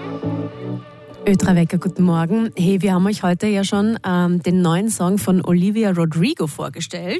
Ö3 Wecker, guten Morgen. Hey, wir haben euch heute ja schon den neuen Song von Olivia Rodrigo vorgestellt.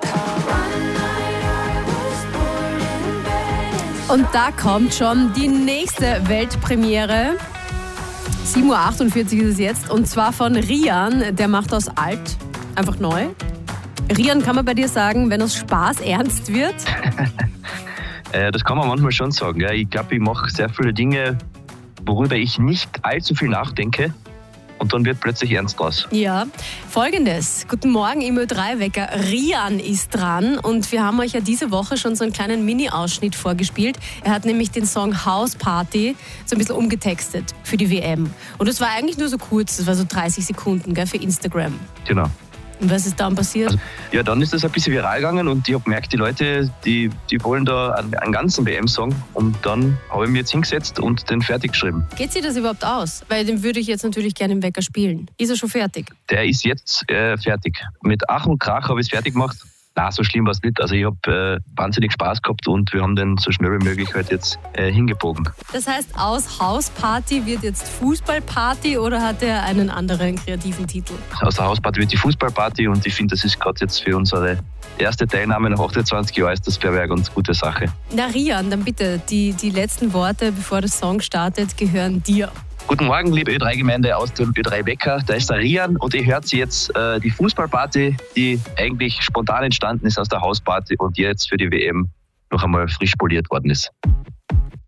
Und da kommt schon die nächste Weltpremiere. 7:48 Uhr ist es jetzt. Und zwar von Rian. Der macht aus alt einfach neu. Rian, kann man bei dir sagen, wenn aus Spaß ernst wird? Das kann man manchmal schon sagen. Ja. Ich glaube, ich mache sehr viele Dinge, worüber ich nicht allzu viel nachdenke. Und dann wird plötzlich ernst draus. Ja, Folgendes. Guten Morgen im Ö3-Wecker. Rian ist dran und wir haben euch ja diese Woche schon so einen kleinen Mini-Ausschnitt vorgespielt. Er hat nämlich den Song House Party so ein bisschen umgetextet für die WM. Und das war eigentlich nur so kurz, das war so 30 Sekunden, gell, für Instagram. Genau. Und was ist dann passiert? Also, ja, dann ist das ein bisschen viral gegangen und ich habe gemerkt, die Leute, die wollen da einen ganzen WM-Song und dann habe ich mich jetzt hingesetzt und den fertig geschrieben. Geht sich das überhaupt aus? Weil den würde ich jetzt natürlich gerne im Wecker spielen. Ist er schon fertig? Der ist jetzt fertig. Mit Ach und Krach habe ich es fertig gemacht. Na, so schlimm war es nicht. Also ich habe wahnsinnig Spaß gehabt und wir haben den so schnell wie möglich halt jetzt hingebogen. Das heißt, aus Hausparty wird jetzt Fußballparty oder hat er einen anderen kreativen Titel? Aus der Hausparty wird die Fußballparty und ich finde, das ist gerade jetzt für unsere erste Teilnahme nach 28 Jahren ist das wäre eine ganz gute Sache. Na Rian, dann bitte, die letzten Worte, bevor der Song startet, gehören dir. Guten Morgen, liebe Ö3-Gemeinde aus dem Ö3-Wecker. Da ist der Rian und ihr hört jetzt die Fußballparty, die eigentlich spontan entstanden ist aus der Hausparty und jetzt für die WM noch einmal frisch poliert worden ist.